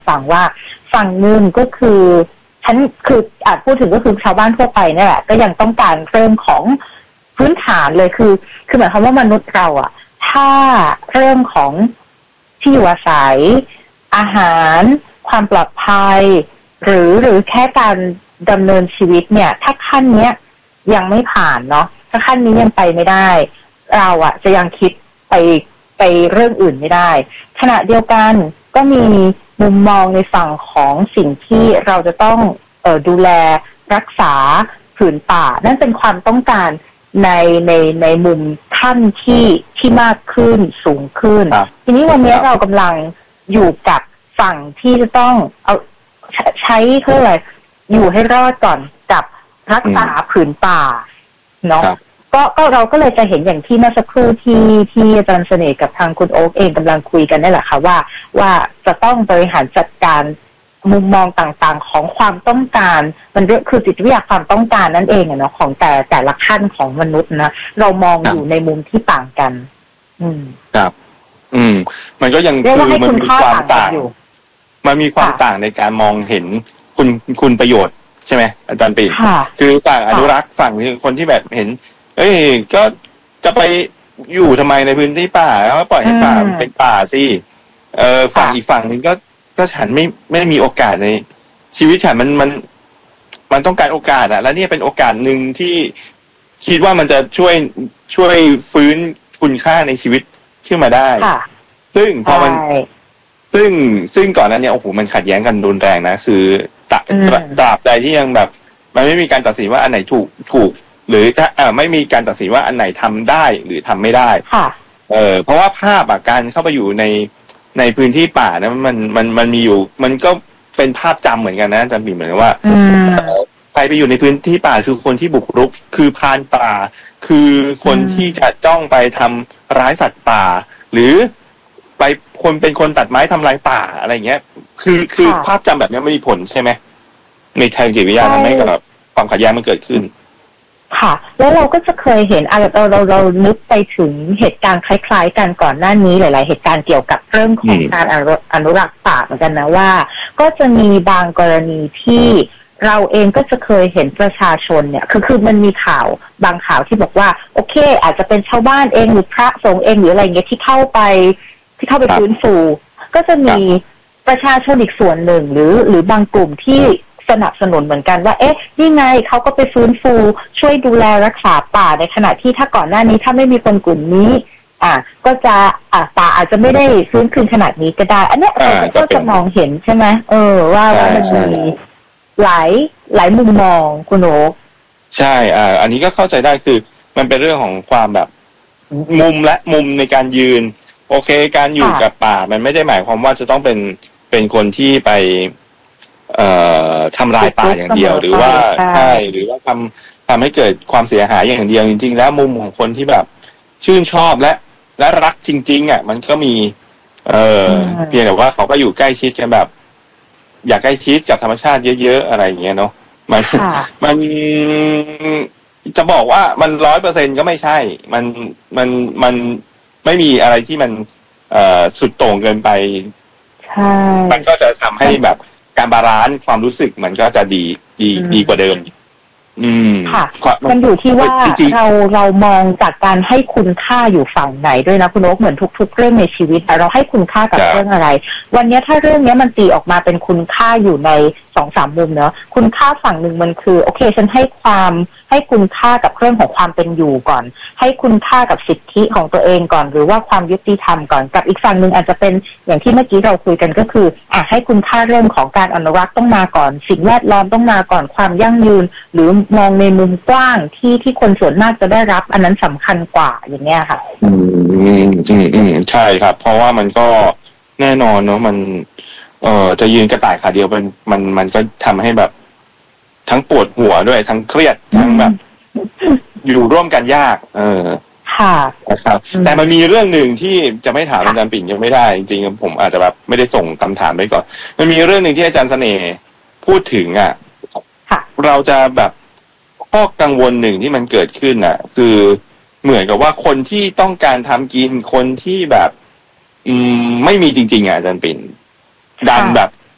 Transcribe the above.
ฟังว่าฝั่งหนึ่งก็คือฉันคืออาจพูดถึงก็คือชาวบ้านทั่วไปนี่แหละก็ยังต้องการเรื่องของพื้นฐานเลยคือหมายความว่ามนุษย์เราอ่ะถ้าเรื่องของที่อยู่อาศัยอาหารความปลอดภัยหรือแค่การดำเนินชีวิตเนี่ยถ้าขั้นเนี้ยยังไม่ผ่านเนาะถ้าขั้นนี้ยังไปไม่ได้เราอ่ะจะยังคิดไปเรื่องอื่นไม่ได้ขณะเดียวกันก็มีมุมมองในฝั่งของสิ่งที่เราจะต้องดูแลรักษาผืนป่านั่นเป็นความต้องการในมุมขั้นที่มากขึ้นสูงขึ้นทีนี้วันนี้เรากำลังอยู่กับฝั่งที่จะต้องเอาใช้เพื่ออะไรอยู่ให้รอดก่อนกับรักษาผืนป่าเนาะก็เราก็เลยจะเห็นอย่างที่เมื่อสักครู่ที่อาจารย์เสน่ห์กับทางคุณโอ๊คเองกำลังคุยกันนี่แหละค่ะว่าจะต้องบริหารจัดการมุมมองต่างๆของความต้องการมันคือจิตวิทยาความต้องการนั่นเองเนาะของแต่ละขั้นของมนุษย์นะเรามองอยู่ในมุมที่ต่างกันครับมันก็ยังคือมันมีความต่างมันมีความต่างในการมองเห็นคุณประโยชน์ใช่ไหมอาจารย์ปิ่นคือฝั่งอนุรักษ์ฝั่งคนที่แบบเห็นก็จะไปอยู่ทำไมในพื้นที่ป่าแล้วปล่อยให้ป่าเป็นป่าสิฝั่งอีกฝั่งนึงก็ฉันไม่มีโอกาสในชีวิตฉันมันต้องการโอกาสอ่ะแล้วนี่เป็นโอกาสหนึ่งที่คิดว่ามันจะช่วยฟื้นคุณค่าในชีวิตขึ้นมาได้ซึ่งพอมันซึ่งก่อนนั้นเนี่ยโอ้โหมันขัดแย้งกันรุนแรงนะคือตราบใดที่ยังแบบมันไม่มีการตัดสินว่าอันไหนถูกหรือถ้าไม่มีการตัดสินว่าอันไหนทำได้หรือทำไม่ได้เพราะว่าภาพการเข้าไปอยู่ในพื้นที่ป่านะมันมีอยู่มันก็เป็นภาพจำเหมือนกันนะอาจารย์ปิ่นเหมือนว่าใครไปอยู่ในพื้นที่ป่าคือคนที่บุกรุกคือพรานป่าคือคนที่จะจ้องไปทำร้ายสัตว์ป่าหรือไปเป็นคนตัดไม้ทำลายป่าอะไรเงี้ยคือภาพจำแบบนี้ไม่มีผลใช่ไหมในทางจิตวิทยาทำให้กับความขัดแย้งมันเกิดขึ้นค่ะแล้วเราก็จะเคยเห็นเรานึกไปถึงเหตุการณ์คล้ายๆกันก่อนหน้านี้หลายๆเหตุการณ์เกี่ยวกับเรื่องของการอนุรักษ์ป่าเหมือนกันนะว่าก็จะมีบางกรณีที่เราเองก็จะเคยเห็นประชาชนเนี่ยคือมันมีข่าวบางข่าวที่บอกว่าโอเคอาจจะเป็นชาวบ้านเองหรือพระสงฆ์เองหรืออะไรเงี้ยที่เข้าไปฟื้นฟูก็จะมีประชาชนอีกส่วนหนึ่งหรือบางกลุ่มที่สนับสนุนเหมือนกันว่านี่ไงเขาก็ไปฟื้นฟูช่วยดูแลรักษาป่าในขณะที่ถ้าก่อนหน้านี้ถ้าไม่มีคนกลุ่มนี้ก็จะป่าอาจจะไม่ได้ฟื้นคืนขนาดนี้ก็ได้อันนี้เราก็จะมองเห็นใช่ไหมว่ามันมีหลายมุมมองคุณโอ๊คใช่อันนี้ก็เข้าใจได้คือมันเป็นเรื่องของความแบบมุมในการยืนโอเคการอยู่กับป่ามันไม่ได้หมายความว่าจะต้องเป็นคนที่ไปทำลายป่าอย่างเดียวหรือว่าใช่หรือว่าทำให้เกิดความเสียหายอย่างเดียวจริงๆแล้วมุมของคนที่แบบชื่นชอบและรักจริงๆมันก็มีเพียงแต่ว่าเขาก็อยู่ใกล้ชิดกันแบบอยากใกล้ชิดกับธรรมชาติเยอะๆอะไรอย่างเงี้ยเนาะมันจะบอกว่ามัน 100% ก็ไม่ใช่มันไม่มีอะไรที่มันสุดโต่งเกินไปมันก็จะทำให้แบบการบาลานซ์ความรู้สึกมันก็จะดีกว่าเดิมค่ะมันอยู่ที่ว่าเรามองจากการให้คุณค่าอยู่ฝั่งไหนด้วยนะคุณโอ๊คเหมือนทุกๆเรื่องในชีวิตเราให้คุณค่ากับเรื่องอะไรวันนี้ถ้าเรื่องนี้มันตีออกมาเป็นคุณค่าอยู่ใน 2-3 มุมเนาะคุณค่าฝั่งหนึ่งมันคือโอเคฉันให้คุณค่ากับเรื่องของความเป็นอยู่ก่อนให้คุณค่ากับสิทธิของตัวเองก่อนหรือว่าความยุติธรรมก่อนกับอีกฝั่งหนึ่งอาจจะเป็นอย่างที่เมื่อกี้เราคุยกันก็คือให้คุณค่าเรื่องของการอนุรักษ์ต้องมาก่อนสิ่งแวดล้อมต้องมาก่อนความยั่งยืนหรือมองในมุมกว้างที่คนส่วนมากจะได้รับอันนั้นสำคัญกว่าอย่างเงี้ยค่ะใช่ครับเพราะว่ามันก็แน่นอนเนาะมันจะยืนกระต่ายขาเดียวมันก็ทำให้แบบทั้งปวดหัวด้วยทั้งเครียดทั้งแบบอยู่ร่วมกันยากค่ะนะครับแต่มันมีเรื่องหนึ่งที่จะไม่ถามอาจารย์ปิ่นยังไม่ได้จริงๆผมอาจจะแบบไม่ได้ส่งคำถามไปก่อนมันมีเรื่องหนึ่งที่อาจารย์เสน่ห์พูดถึงเราจะแบบข้อกังวลหนึ่งที่มันเกิดขึ้นคือเหมือนกับว่าคนที่ต้องการทำกินคนที่แบบไม่มีจริงๆอาจารย์ปิ่นดันแบบ